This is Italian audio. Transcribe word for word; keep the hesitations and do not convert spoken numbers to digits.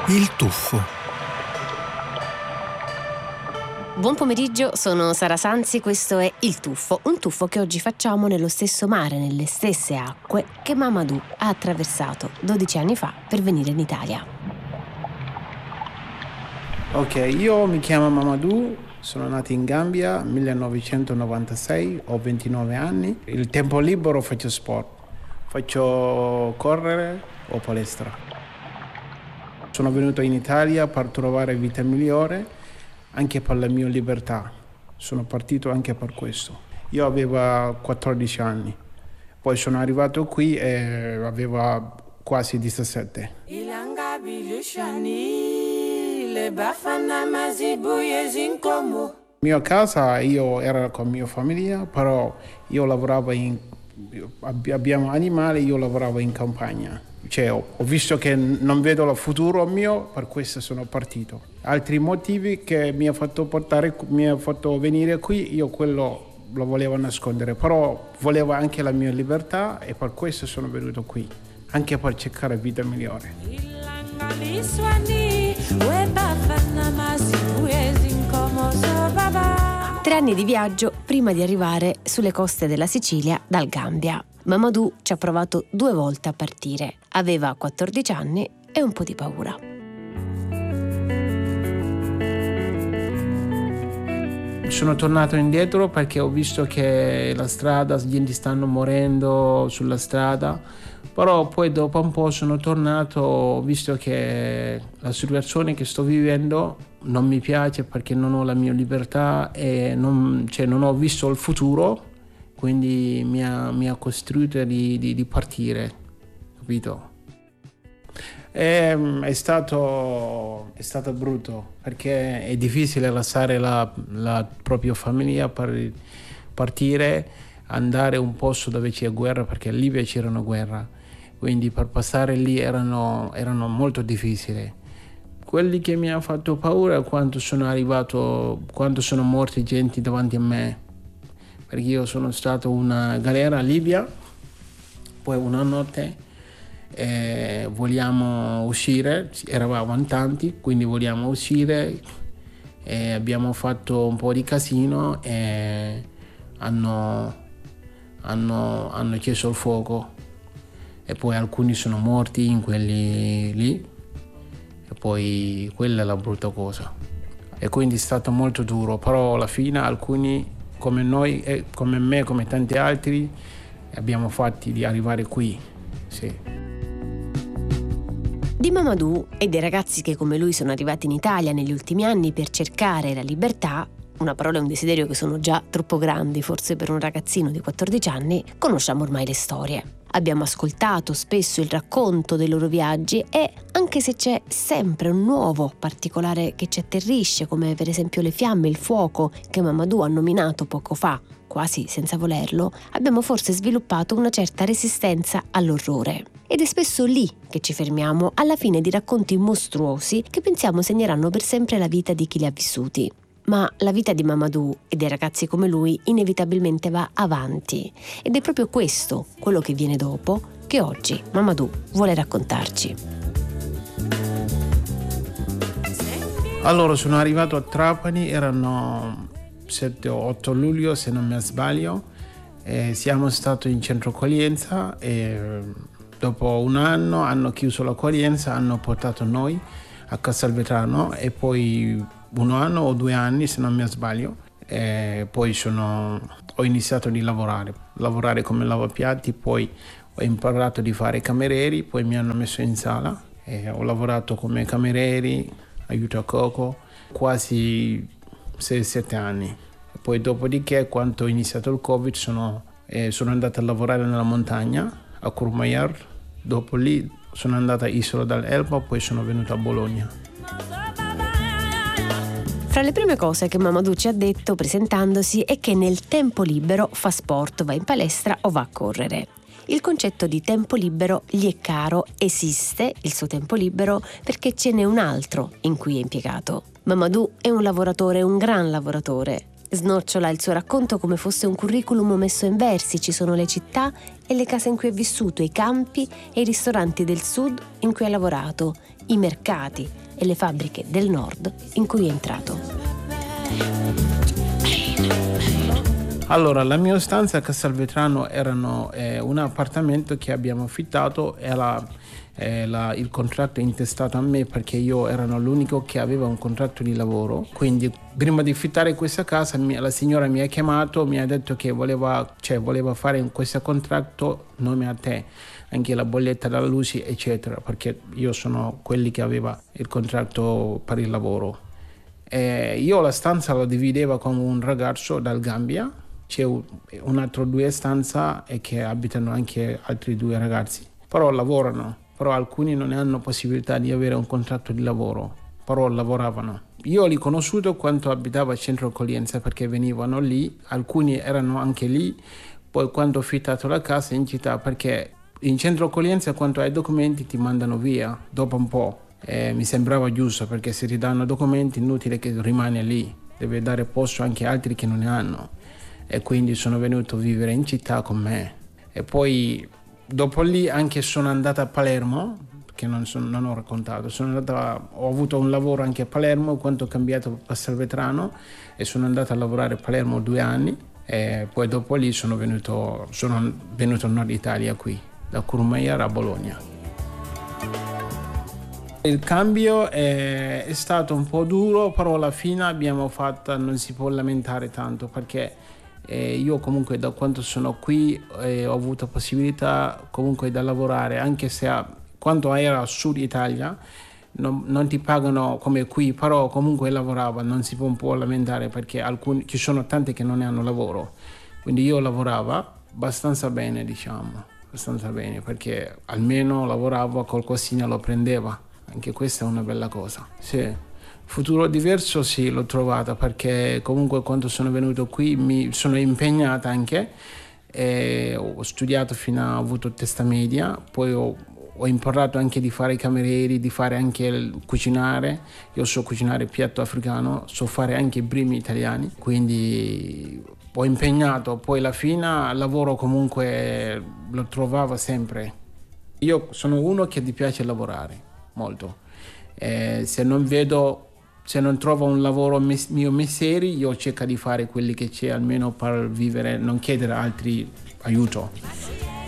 Il tuffo. Buon pomeriggio, sono Sara Sanzi, questo è Il Tuffo, un tuffo che oggi facciamo nello stesso mare, nelle stesse acque che Mamadou ha attraversato dodici anni fa per venire in Italia. Ok, io mi chiamo Mamadou, sono nato in Gambia nel millenovecentonovantasei, ho ventinove anni. Il tempo libero faccio sport, faccio correre o palestra. Sono venuto in Italia per trovare vita migliore, anche per la mia libertà. Sono partito anche per questo. Io avevo quattordici anni, poi sono arrivato qui e avevo quasi diciassette. Mia casa, io ero con mia famiglia, però io lavoravo in... abbiamo animali, io lavoravo in campagna. Cioè, ho, ho visto che non vedo il futuro mio, per questo sono partito. Altri motivi che mi ha fatto portare, mi ha fatto venire qui, io quello lo volevo nascondere, però volevo anche la mia libertà e per questo sono venuto qui, anche per cercare vita migliore. Tre anni di viaggio prima di arrivare sulle coste della Sicilia dal Gambia. Mamadou ci ha provato due volte a partire. Aveva quattordici anni e un po' di paura. Sono tornato indietro perché ho visto che la strada, gente stanno morendo sulla strada, però poi dopo un po' sono tornato, ho visto che la situazione che sto vivendo non mi piace perché non ho la mia libertà e non, cioè, non ho visto il futuro. Quindi mi ha, mi ha costruito di, di, di partire, capito? E, è, stato, è stato brutto perché è difficile lasciare la, la propria famiglia per partire, andare a un posto dove c'è guerra, perché in Libia c'era una guerra, quindi per passare lì erano, erano molto difficili. Quelli che mi ha fatto paura è quando sono arrivato, quando sono morti gente davanti a me. Perché io sono stato in una galera a Libia, poi una notte eh, vogliamo uscire, eravamo in tanti, quindi vogliamo uscire, e abbiamo fatto un po' di casino e hanno, hanno, hanno acceso il fuoco e poi alcuni sono morti in quelli lì e poi quella è la brutta cosa. E quindi è stato molto duro, però alla fine alcuni come noi, eh, come me, come tanti altri, abbiamo fatti di arrivare qui, sì. Di Mamadou e dei ragazzi che come lui sono arrivati in Italia negli ultimi anni per cercare la libertà, una parola e un desiderio che sono già troppo grandi forse per un ragazzino di quattordici anni, conosciamo ormai le storie. Abbiamo ascoltato spesso il racconto dei loro viaggi e, anche se c'è sempre un nuovo particolare che ci atterrisce, come per esempio le fiamme, il fuoco che Mamadou ha nominato poco fa, quasi senza volerlo, abbiamo forse sviluppato una certa resistenza all'orrore. Ed è spesso lì che ci fermiamo, alla fine di racconti mostruosi che pensiamo segneranno per sempre la vita di chi li ha vissuti. Ma la vita di Mamadou e dei ragazzi come lui inevitabilmente va avanti ed è proprio questo, quello che viene dopo, che oggi Mamadou vuole raccontarci. Allora sono arrivato a Trapani, erano sette o otto luglio se non mi sbaglio, e siamo stati in centro accoglienza e dopo un anno hanno chiuso l'accoglienza, hanno portato noi a Castelvetrano e poi un anno o due anni se non mi sbaglio e poi sono, ho iniziato a lavorare, lavorare come lavapiatti, poi ho imparato di fare camerieri, poi mi hanno messo in sala e ho lavorato come camerieri, aiuto a cuoco, quasi sei sette anni. E poi dopodiché, quando ho iniziato il Covid, sono, eh, sono andato a lavorare nella montagna a Courmayeur, dopo lì sono andato a Isola dell'Elba, poi sono venuto a Bologna. Fra le prime cose che Mamadou ci ha detto presentandosi è che nel tempo libero fa sport, va in palestra o va a correre. Il concetto di tempo libero gli è caro, esiste il suo tempo libero perché ce n'è un altro in cui è impiegato. Mamadou è un lavoratore, un gran lavoratore. Snocciola il suo racconto come fosse un curriculum messo in versi. Ci sono le città e le case in cui è vissuto, i campi e i ristoranti del sud in cui ha lavorato, i mercati e le fabbriche del nord in cui è entrato. Allora, la mia stanza a Castelvetrano erano eh, un appartamento che abbiamo affittato e la, eh, la, il contratto è intestato a me perché io ero l'unico che aveva un contratto di lavoro. Quindi prima di affittare questa casa la signora mi ha chiamato, mi ha detto che voleva, cioè, voleva fare questo contratto nome a te, anche la bolletta della luce eccetera, perché io sono quelli che aveva il contratto per il lavoro. E io la stanza la divideva con un ragazzo dal Gambia. C'è un altro due stanze e che abitano anche altri due ragazzi, però lavorano, però alcuni non hanno possibilità di avere un contratto di lavoro, però lavoravano. Io li ho conosciuti quando abitavo a Centro Accoglienza perché venivano lì, alcuni erano anche lì, poi quando ho affittato la casa in città, perché in Centro Accoglienza quando hai documenti ti mandano via dopo un po', e mi sembrava giusto perché se ti danno documenti inutile che rimani lì, devi dare posto anche a altri che non ne hanno. E quindi sono venuto a vivere in città con me. E poi dopo lì anche sono andata a Palermo, che non, sono, non ho raccontato, sono andata, ho avuto un lavoro anche a Palermo quando ho cambiato a Castelvetrano e sono andato a lavorare a Palermo due anni e poi dopo lì sono venuto, sono venuto al nord Italia qui, da Courmayeur a Bologna. Il cambio è, è stato un po' duro, però alla fine abbiamo fatto, non si può lamentare tanto perché Eh, io comunque da quando sono qui eh, ho avuto possibilità comunque da lavorare, anche se a, quando ero al sud Italia non, non ti pagano come qui, però comunque lavoravo, non si può un po' lamentare perché alcuni, ci sono tanti che non hanno lavoro, quindi io lavoravo abbastanza bene, diciamo, abbastanza bene perché almeno lavoravo, qualcosina lo prendeva, anche questa è una bella cosa, sì. Futuro diverso sì, l'ho trovata perché comunque quando sono venuto qui mi sono impegnata anche, e ho studiato fino a, ho avuto testa media, poi ho, ho imparato anche di fare i camerieri, di fare anche il cucinare, io so cucinare piatto africano, so fare anche i primi italiani, quindi ho impegnato, poi alla fine lavoro comunque lo trovavo sempre. Io sono uno che ti piace lavorare molto, e se non vedo Se non trovo un lavoro mes- mio mestiere, io cerco di fare quelli che c'è almeno per vivere, non chiedere altri aiuto.